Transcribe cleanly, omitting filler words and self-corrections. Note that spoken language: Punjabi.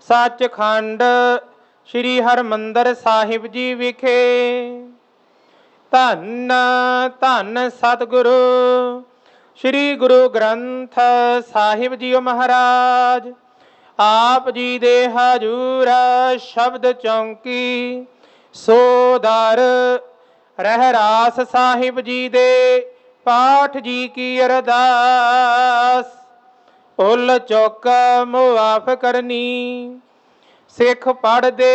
ਸੱਚਖੰਡ ਸ੍ਰੀ ਹਰਿਮੰਦਰ ਸਾਹਿਬ ਜੀ ਵਿਖੇ। ਧੰਨ ਧੰਨ ਸਤਿਗੁਰੂ ਸ੍ਰੀ ਗੁਰੂ ਗ੍ਰੰਥ ਸਾਹਿਬ ਜੀਓ ਮਹਾਰਾਜ। ਆਪ ਜੀ ਦੇ ਹਜੂਰ ਸ਼ਬਦ ਚੌਂਕੀ ਸੋ ਦਰ ਰਹਿਰਾਸ ਸਾਹਿਬ ਜੀ ਦੇ ਪਾਠ ਜੀ ਕੀ ਅਰਦਾਸ। ਭੁੱਲ ਚੁੱਕ ਮੁਆਫ ਕਰਨੀ। ਸਿੱਖ ਪੜ੍ਹਦੇ